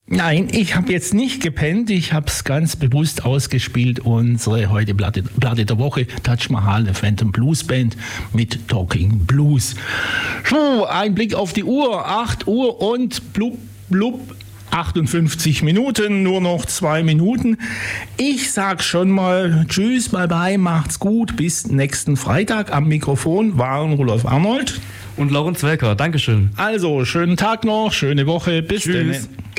Nein, ich habe jetzt nicht gepennt. Ich habe es ganz bewusst ausgespielt. Unsere heute Platte der Woche, Taj Mahal, eine Phantom Blues Band mit Talking Blues. So, ein Blick auf die Uhr. 8 Uhr und blub, blub. 58 Minuten, nur noch 2 Minuten. Ich sag schon mal Tschüss, bye bye, macht's gut. Bis nächsten Freitag. Am Mikrofon waren Rudolf Arnold und Laurenz Welker. Dankeschön. Also, schönen Tag noch, schöne Woche. Bis Tschüss. dann.